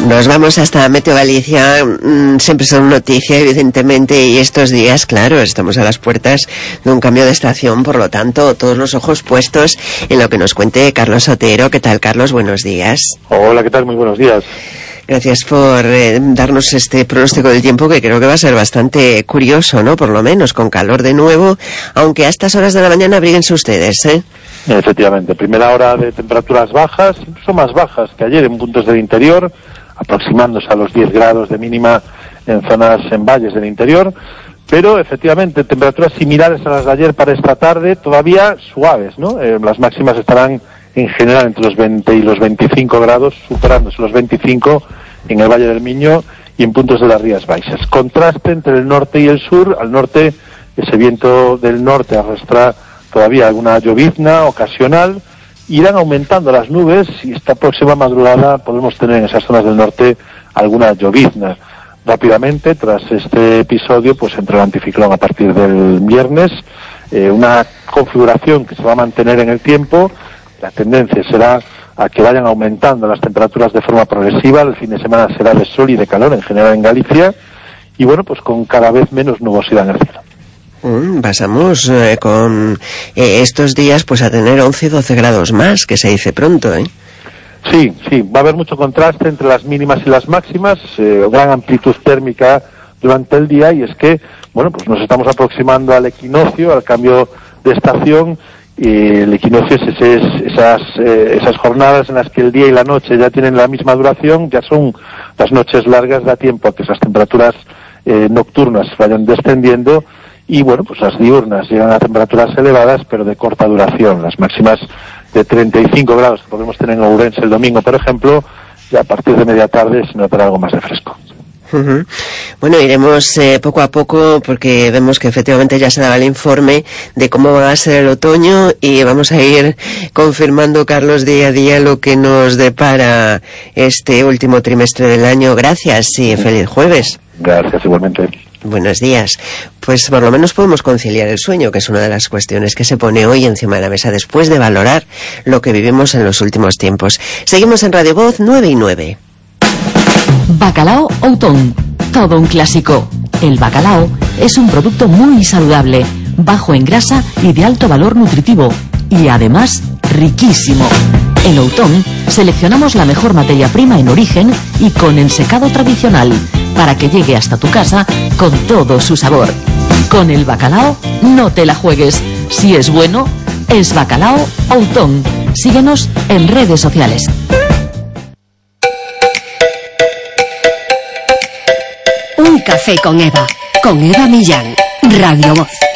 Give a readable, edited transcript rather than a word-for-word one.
Nos vamos hasta Meteo Galicia, siempre son noticia, evidentemente, y estos días, claro, estamos a las puertas de un cambio de estación, por lo tanto, todos los ojos puestos en lo que nos cuente Carlos Otero. ¿Qué tal, Carlos? Buenos días. Hola, ¿qué tal? Muy buenos días. Gracias por darnos este pronóstico del tiempo, que creo que va a ser bastante curioso, ¿no? Por lo menos, con calor de nuevo, aunque a estas horas de la mañana abríguense ustedes, ¿eh? Efectivamente, primera hora de temperaturas bajas, incluso más bajas que ayer en puntos del interior, aproximándose a los 10 grados de mínima en valles del interior, pero efectivamente temperaturas similares a las de ayer para esta tarde, todavía suaves, ¿no? Las máximas estarán en general entre los 20 y los 25 grados, superándose los 25 en el Valle del Miño y en puntos de las Rías Baixas. Contraste entre el norte y el sur. Al norte, ese viento del norte arrastra todavía alguna llovizna ocasional. Irán aumentando las nubes y esta próxima madrugada podemos tener en esas zonas del norte alguna llovizna. Rápidamente, tras este episodio, pues entra el anticiclón a partir del viernes, una configuración que se va a mantener en el tiempo. La tendencia será a que vayan aumentando las temperaturas de forma progresiva. El fin de semana será de sol y de calor en general en Galicia y bueno, pues con cada vez menos nubosidad en el cielo. Pasamos con estos días pues a tener 11-12 grados más, que se dice pronto, ¿eh? Sí, va a haber mucho contraste entre las mínimas y las máximas, gran amplitud térmica durante el día, y es que, bueno, pues nos estamos aproximando al equinoccio, al cambio de estación. Y el equinoccio es esas jornadas en las que el día y la noche ya tienen la misma duración, ya son las noches largas, da tiempo a que esas temperaturas nocturnas vayan descendiendo y bueno, pues las diurnas llegan a temperaturas elevadas pero de corta duración. Las máximas de 35 grados que podemos tener en Ourense el domingo, por ejemplo, ya a partir de media tarde se notará algo más de fresco. Bueno, iremos poco a poco porque vemos que efectivamente ya se daba el informe de cómo va a ser el otoño y vamos a ir confirmando, Carlos, día a día lo que nos depara este último trimestre del año. Gracias y feliz jueves. Gracias, igualmente. Buenos días. Pues por lo menos podemos conciliar el sueño, que es una de las cuestiones que se pone hoy encima de la mesa después de valorar lo que vivimos en los últimos tiempos. Seguimos en Radio Voz 9 y 9. Bacalao Outón, todo un clásico. El bacalao es un producto muy saludable, bajo en grasa y de alto valor nutritivo, y además riquísimo. En Outón seleccionamos la mejor materia prima en origen y con ensecado tradicional, para que llegue hasta tu casa con todo su sabor. Con el bacalao no te la juegues. Si es bueno, es Bacalao Outón. Síguenos en redes sociales. Un café con Eva Millán, Radio Voz.